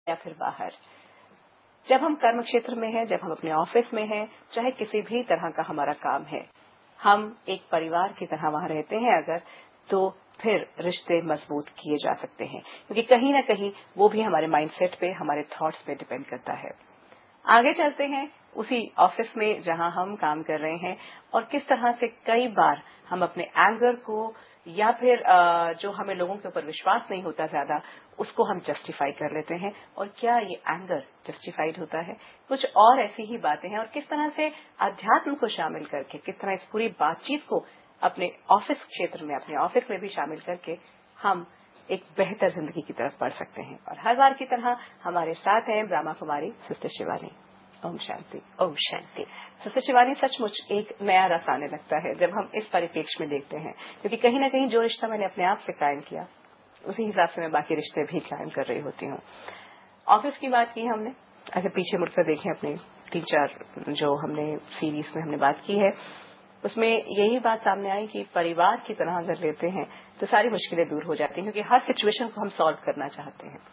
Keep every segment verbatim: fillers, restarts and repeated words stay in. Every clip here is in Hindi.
या फिर बाहर, जब हम कर्म क्षेत्र में हैं, जब हम अपने ऑफिस में हैं, चाहे किसी भी तरह का हमारा काम है, हम एक परिवार की तरह वहां रहते हैं अगर, तो फिर रिश्ते मजबूत किए जा सकते हैं, क्योंकि कहीं ना कहीं वो भी हमारे माइंडसेट पे, हमारे थॉट्स पे डिपेंड करता है। आगे चलते हैं उसी ऑफिस में जहां हम काम कर रहे हैं, और किस तरह से कई बार हम अपने एंगर को या फिर जो हमें लोगों के ऊपर विश्वास नहीं होता ज्यादा, उसको हम जस्टिफाई कर लेते हैं। और क्या ये एंगर जस्टिफाइड होता है? कुछ और ऐसी ही बातें हैं, और किस तरह से अध्यात्म को शामिल करके, किस तरह इस पूरी बातचीत को अपने ऑफिस क्षेत्र में, अपने ऑफिस में भी शामिल करके हम एक बेहतर जिंदगी की तरफ बढ़ सकते हैं। और हर बार की तरह हमारे साथ हैं ब्रह्मा कुमारी सिस्टर शिवानी। ओम शांति। ओम शांति। सिस्टर शिवानी, सचमुच एक नया रस आने लगता है जब हम इस परिप्रेक्ष्य में देखते हैं, क्योंकि कहीं ना कहीं जो रिश्ता मैंने अपने आप से कायम किया, उसी हिसाब से मैं बाकी रिश्ते भी कायम कर रही होती हूँ। ऑफिस की बात की हमने, अगर पीछे मुड़कर देखें अपने तीन चार जो हमने सीरीज में हमने बात की है, उसमें यही बात सामने आई कि परिवार की तरह अगर लेते हैं तो सारी मुश्किलें दूर हो जाती हैं, क्योंकि हर सिचुएशन को हम सॉल्व करना चाहते हैं,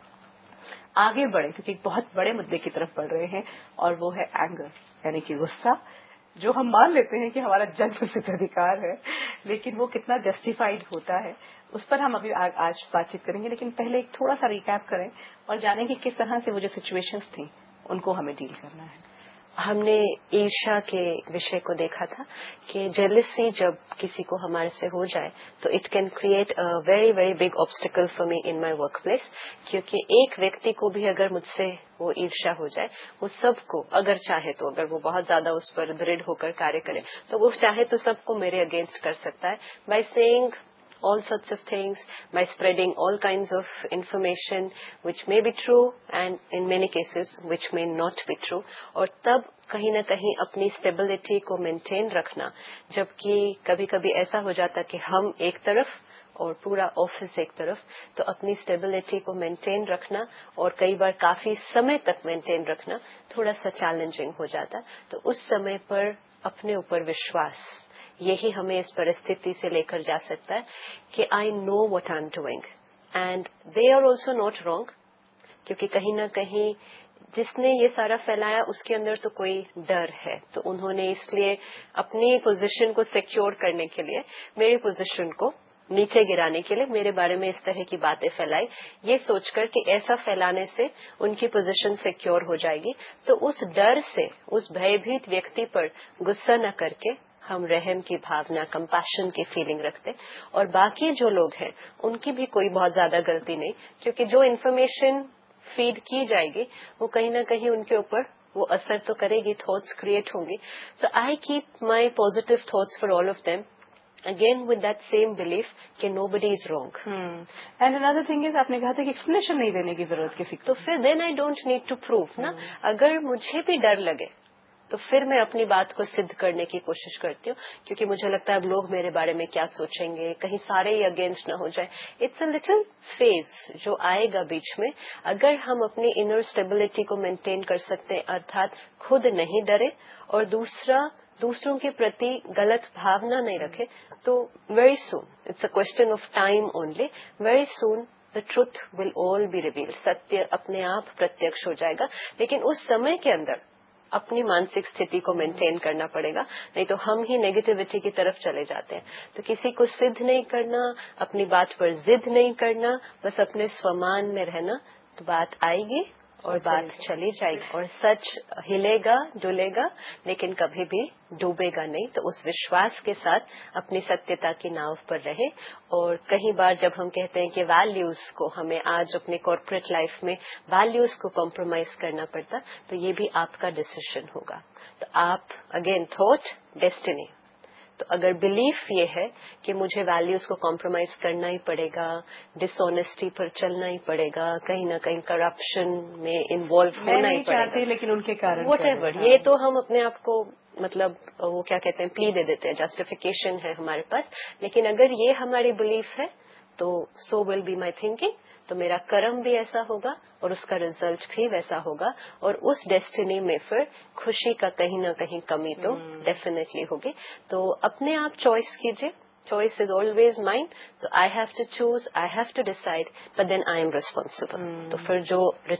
आगे बढ़े, क्योंकि बहुत बड़े मुद्दे की तरफ बढ़ रहे हैं, और वो है एंगर, यानी कि गुस्सा, जो हम मान लेते हैं कि हमारा जन्मसिद्ध अधिकार है, लेकिन वो कितना जस्टिफाइड होता है, उस पर हम अभी आ, आज बातचीत करेंगे। लेकिन पहले एक थोड़ा सा रिकैप करें और जानें कि किस तरह से वो जो सिचुएशंस थी उनको हमें डील करना है। हमने ईर्ष्या के विषय को देखा था कि जेलसी जब किसी को हमारे से हो जाए तो it can create a very very big obstacle for me in my work place, क्योंकि एक व्यक्ति को भी अगर मुझसे वो ईर्ष्या हो जाए, वो सबको अगर चाहे तो, अगर वो बहुत ज्यादा उस पर दृढ़ होकर कार्य करे, तो वो चाहे तो सबको मेरे अगेंस्ट कर सकता है by saying all sorts of things, by spreading all kinds of information which may be true and in many cases which may not be true. और तब कहीं ना कहीं अपनी स्टेबिलिटी को मेंटेन रखना, जबकि कभी कभी ऐसा हो जाता कि हम एक तरफ और पूरा ऑफिस एक तरफ, तो अपनी स्टेबिलिटी को मेंटेन रखना और कई बार काफी समय तक मेंटेन रखना थोड़ा सा चैलेंजिंग हो जाता। तो उस समय पर अपने ऊपर विश्वास, यही हमें इस परिस्थिति से लेकर जा सकता है कि I know what I am doing and they are also not wrong, क्योंकि कहीं ना कहीं जिसने ये सारा फैलाया उसके अंदर तो कोई डर है, तो उन्होंने इसलिए अपनी पोजीशन को सिक्योर करने के लिए, मेरी पोजीशन को नीचे गिराने के लिए मेरे बारे में इस तरह की बातें फैलाई, ये सोचकर कि ऐसा फैलाने से उनकी पोजीशन सिक्योर हो जाएगी। तो उस डर से, उस भयभीत व्यक्ति पर गुस्सा न करके हम रहम की भावना, कंपैशन की फीलिंग रखते, और बाकी जो लोग हैं उनकी भी कोई बहुत ज्यादा गलती नहीं, क्योंकि जो इन्फॉर्मेशन फीड की जाएगी वो कहीं ना कहीं उनके ऊपर वो असर तो करेगी, थॉट्स क्रिएट होंगी। सो I keep my positive thoughts for all of them, again with that same belief कि nobody is wrong. hmm. And another thing is, आपने कहा था कि एक्सप्लेनेशन नहीं देने की जरूरत किसी को, तो फिर then I don't need to prove hmm. ना, अगर मुझे भी डर लगे तो फिर मैं अपनी बात को सिद्ध करने की कोशिश करती हूँ, क्योंकि मुझे लगता है अब लोग मेरे बारे में क्या सोचेंगे, कहीं सारे ही अगेंस्ट ना हो जाए। इट्स अ लिटिल फेज जो आएगा बीच में, अगर हम अपनी इनर स्टेबिलिटी को मेंटेन कर सकते हैं, अर्थात खुद नहीं डरे और दूसरा दूसरों के प्रति गलत भावना नहीं रखे, तो very soon, it's a question of time only, very soon the truth will all be revealed, सत्य अपने आप प्रत्यक्ष हो जाएगा। लेकिन उस समय के अंदर अपनी मानसिक स्थिति को मेंटेन करना पड़ेगा, नहीं तो हम ही नेगेटिविटी की तरफ चले जाते हैं। तो किसी को सिद्ध नहीं करना, अपनी बात पर जिद नहीं करना, बस अपने स्वमान में रहना, तो बात आएगी और बात चली जाएगी, और सच हिलेगा डुलेगा लेकिन कभी भी डूबेगा नहीं। तो उस विश्वास के साथ अपनी सत्यता की नाव पर रहे। और कई बार जब हम कहते हैं कि वैल्यूज को हमें आज अपने कॉर्पोरेट लाइफ में वैल्यूज को कॉम्प्रोमाइज करना पड़ता, तो ये भी आपका डिसीजन होगा। तो आप अगेन थॉट डेस्टिनी, तो अगर बिलीफ ये है कि मुझे वैल्यूज को कॉम्प्रोमाइज करना ही पड़ेगा, डिसऑनेस्टी पर चलना ही पड़ेगा, कहीं ना कहीं करप्शन में इन्वॉल्व होना ही पड़ेगा, लेकिन उनके कारण वॉट एवर, ये तो हम अपने आप को मतलब वो क्या कहते हैं, प्ली दे देते हैं, जस्टिफिकेशन है हमारे पास। लेकिन अगर ये हमारी बिलीफ है तो so will be my thinking, तो मेरा कर्म भी ऐसा होगा और उसका रिजल्ट भी वैसा होगा। और उस डेस्टिनी में फिर खुशी का कहीं ना कहीं कमी तो डेफिनेटली होगी। तो अपने आप चॉइस कीजिए, चॉइस इज ऑलवेज माइन, तो I have to choose, I have to decide, but then I am responsible. तो फिर जो